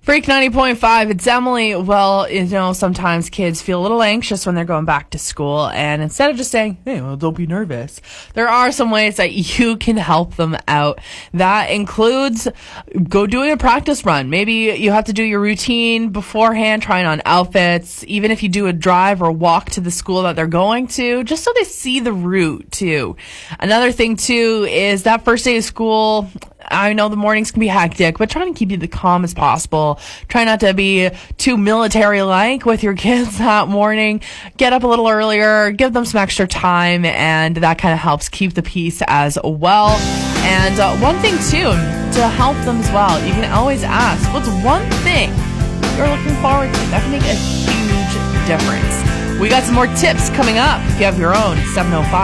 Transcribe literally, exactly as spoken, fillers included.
Freak ninety point five, it's Emily. Well, you know, sometimes kids feel a little anxious when they're going back to school, and instead of just saying, hey, well, don't be nervous, there are some ways that you can help them out. That includes go doing a practice run. Maybe you have to do your routine beforehand, trying on outfits, even if you do a drive or walk to the school that they're going to, just so they see the route, too. Another thing, too, is that first day of school, I know the mornings can be hectic, but try to keep you the calm as possible. Try not to be too military-like with your kids that morning. Get up a little earlier, give them some extra time, and that kind of helps keep the peace as well. And uh, one thing, too, to help them as well, you can always ask, what's one thing you're looking forward to that can make a huge difference? We got some more tips coming up if you have your own seven oh five.